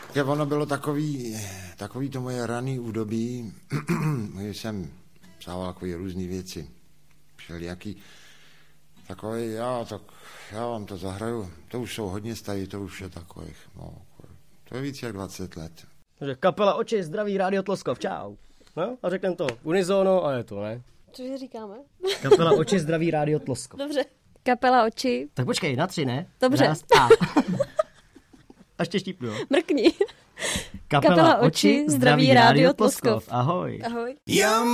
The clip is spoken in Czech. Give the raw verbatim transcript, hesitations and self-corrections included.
Tak ono bylo takový, takový to moje raný údobí, kdy jsem psával takové různé věci, všelijaký. Takový, já, tak já vám to zahraju, to už jsou hodně starý, to už je takových, no, to je víc jak dvacet let. Takže kapela Oči, zdraví, Rádio Tloskov, čau. No, a řekneme to unizono a je to, ne? Cože říkáme? Kapela Oči, zdraví, Rádio Tloskov. Dobře. Kapela Oči. Tak počkej, na tři, ne? Dobře. Raz, a. A ještě štípnu, jo? Mrkni. Kapela, Kapela Oči, zdraví, Rádio Tloskov. Ahoj. Ahoj.